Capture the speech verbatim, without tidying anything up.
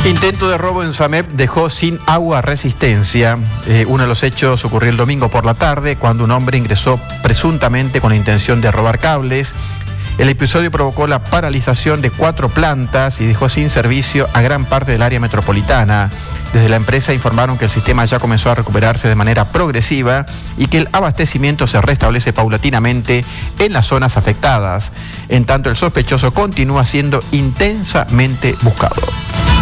Intento de robo en SAMEP dejó sin agua Resistencia. Eh, uno de los hechos ocurrió el domingo por la tarde, cuando un hombre ingresó presuntamente con la intención de robar cables. El episodio provocó la paralización de cuatro plantas y dejó sin servicio a gran parte del área metropolitana. Desde la empresa informaron que el sistema ya comenzó a recuperarse de manera progresiva y que el abastecimiento se restablece paulatinamente en las zonas afectadas. En tanto, el sospechoso continúa siendo intensamente buscado.